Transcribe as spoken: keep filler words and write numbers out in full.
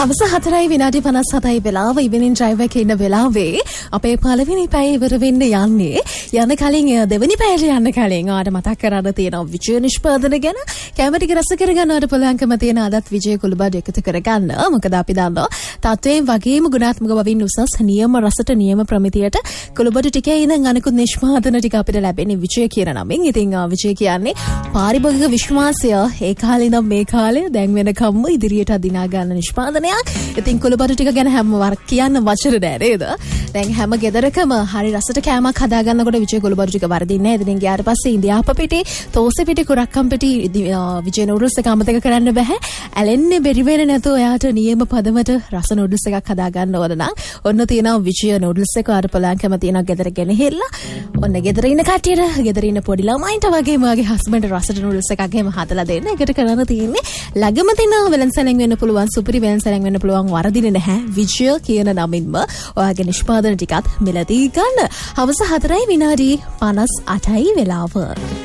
හවස හතරයි විනාඩි පනස් හතයි වෙලාව ඉවෙනින් ඩ්‍රයිව් එකේ ඉන්න වෙලාවේ අපේ පළවෙනි පැය ඉවර වෙන්න යන්නේ. යන කලින් දෙවෙනි පැයට යන්න කලින් ආට මතක් කරන්න තියෙනවා විජය නිෂ්පාදන ගැන. කැමරි රස කරගන්නවට පුළුවන්කම තියෙන අදත් විජය කුළුබඩ එකතු කරගන්න. මොකද අපි දන්නවා තත්වයෙන් වගේම ගුණාත්මක බවින් උසස් නියම රසට නියම ප්‍රමිතියට කුළුබඩ ටිකේ ඉඳන් අනිකුත් නිෂ්පාදන ටික අපිට ලැබෙන්නේ විජය කියන නමින්. ඉතින් විජය කියන්නේ පාරිභෝගික විශ්වාසය ඒ කාලේ ඉඳන් මේ කාලේ දැන් වෙනකම්ම ඉදිරියට දිනා ගන්න නිෂ්පාදනයක්. ඉතින් කුළුබඩු ටික ගැන හැම වරක් කියන්න වචන නෑ නේද? දැන් හැම ගෙදරකම හරි රසට කෑමක් හදා ගන්නකොට විජය කුළුබඩු ටික වරදින්නේ නෑ. ඉතින් ගියාට පස්සේ ඉන්දියාප පිටි, තෝසෙ පිටි, කුරක්කම් පිටි විජය නූඩල්ස් එක අමතක කරන්න බෑ. ඇලෙන්නේ බැරි වෙන්නේ නැතුව එයාට නියම පදමට රස නූඩල්ස් එකක් හදා ගන්න ඕන නම් ඔන්න තියෙනවා විජය නූඩල්ස් එක ආර පොලංකම තියෙනවා ගෙදර ගෙනහිල්ලා. ඔන්න ගෙදර ඉන්න කට්ටියට, ගෙදර ඉන්න පොඩි ළමයින්ට වගේම වගේ හස්බන්ඩ් රසට නූඩල්ස් එකක් එහෙම හදලා දෙන්න. ඒකට කරන්න තියෙන්නේ ළඟම තියෙන වෙලන්සලෙන් වෙන්න පුළුවන් සුපිරි වෙලන්සලෙන් වෙන්න පුළුවන් වරදින්නේ නැහැ. විජය කියන නමින්ම ඔයාගේ නිෂ්පාදන ටිකත් මිලදී ගන්න. හවස හතරයි විනාඩි පනස් අටයි වෙලාව.